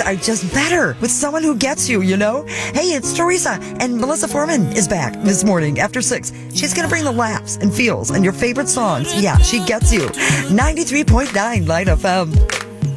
are just better with someone who gets you, you know? Hey, it's Teresa, and Melissa Foreman is back this morning after 6. She's going to bring the laughs and feels and your favorite songs. Yeah, she gets you. 93.9 Light FM.